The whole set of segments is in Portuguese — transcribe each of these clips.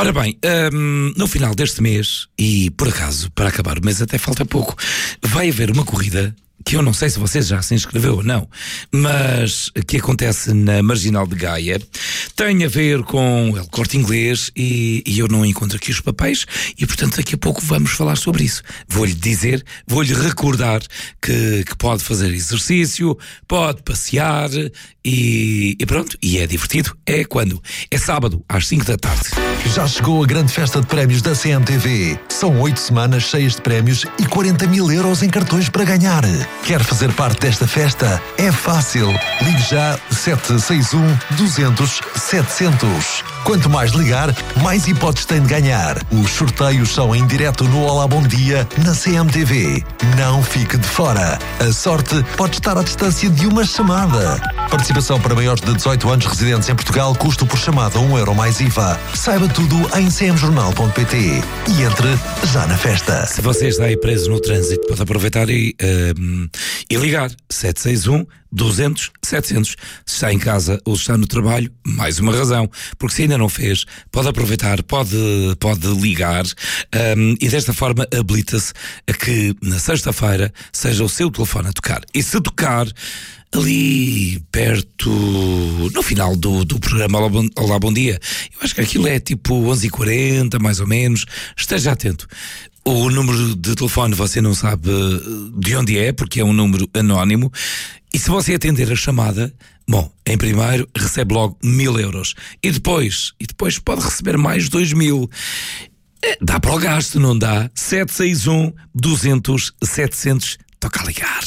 Ora bem, no final deste mês, e por acaso, para acabar o mês até falta pouco, vai haver uma corrida que eu não sei se você já se inscreveu ou não, mas que acontece na Marginal de Gaia. Tem a ver com El Corte Inglês e eu não encontro aqui os papéis e, portanto, daqui a pouco vamos falar sobre isso. Vou-lhe dizer, vou-lhe recordar que pode fazer exercício, pode passear e pronto, e é divertido. É quando? É sábado, às 5 da tarde. Já chegou a grande festa de prémios da CMTV. São 8 semanas cheias de prémios e 40 mil euros em cartões para ganhar. Quer fazer parte desta festa? É fácil. Ligue já 761 200 700. Quanto mais ligar, mais hipóteses tem de ganhar. Os sorteios são em direto no Olá Bom Dia na CMTV. Não fique de fora. A sorte pode estar à distância de uma chamada. Participação para maiores de 18 anos residentes em Portugal, custo por chamada €1 mais IVA. Saiba tudo em cmjornal.pt e entre já na festa. Se você está aí preso no trânsito, pode aproveitar e ligar 761 200 700. Se está em casa ou se está no trabalho, mais uma razão, porque se ainda não fez, pode aproveitar, pode ligar e desta forma habilita-se a que na sexta-feira seja o seu telefone a tocar. E se tocar ali perto, no final do programa Olá Bom Dia, eu acho que aquilo é tipo 11h40 mais ou menos, esteja atento. O número de telefone você não sabe de onde é, porque é um número anónimo. E se você atender a chamada, bom, em primeiro recebe logo 1.000 euros. E depois pode receber mais 2.000. Dá para o gasto, não dá? 761 200 700. Toca a ligar.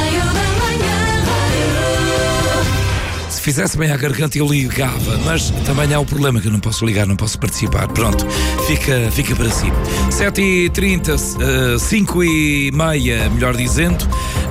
Se fizesse bem à garganta eu ligava, mas também há o problema que eu não posso ligar, não posso participar. Pronto, fica para si. 7h30, 5h30, melhor dizendo.